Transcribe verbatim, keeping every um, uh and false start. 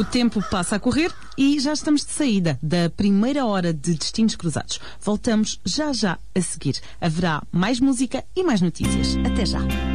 O tempo passa a correr e já estamos de saída da primeira hora de Destinos Cruzados. Voltamos já já a seguir. Haverá mais música e mais notícias. Até já.